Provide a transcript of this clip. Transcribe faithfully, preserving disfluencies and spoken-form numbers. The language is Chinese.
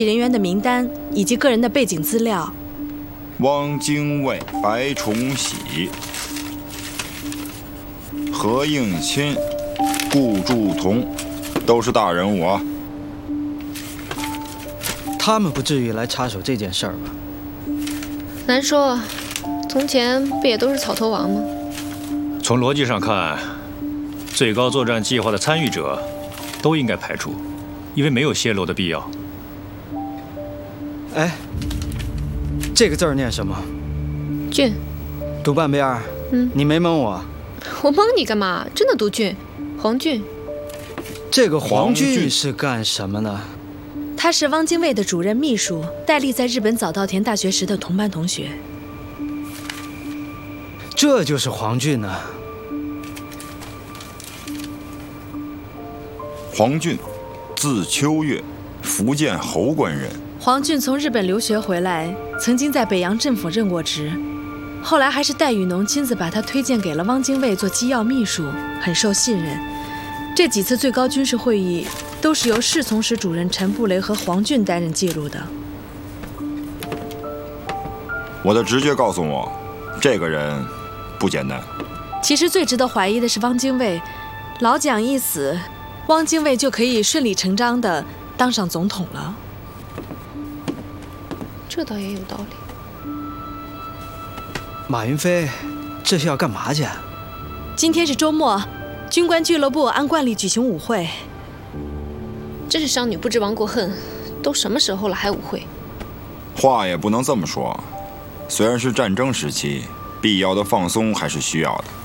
人员的名单以及个人的背景资料。 汪精卫、白崇禧、何应钦、顾祝同，都是大人物啊。 他们不至于来插手这件事儿吧？ 难说，从前不也都是草头王吗？ 从逻辑上看，最高作战计划的参与者都应该排除，因为没有泄露的必要。 哎，这个字儿念什么？ 俊。 读半遍。 嗯， 你没蒙我？ 我蒙你干嘛？真的读俊，黄俊。 这个黄俊是干什么呢？ 他是汪精卫的主任秘书，戴笠在日本早稻田大学时的同班同学。 这就是黄俊呢。 黄俊，字秋月，福建侯官人。 黄俊从日本留学回来，曾经在北洋政府任过职，后来还是戴雨农亲自把他推荐给了汪精卫做机要秘书，很受信任。这几次最高军事会议都是由侍从室主任陈布雷和黄俊担任记录的。 我的直觉告诉我，这个人不简单。 其实最值得怀疑的是汪精卫，老蒋一死，汪精卫就可以顺理成章地当上总统了。 这倒也有道理。 马云飞，这是要干嘛去？ 今天是周末，军官俱乐部按惯例举行舞会。 真是商女不知亡国恨，都什么时候了还舞会？ 话也不能这么说，虽然是战争时期，必要的放松还是需要的。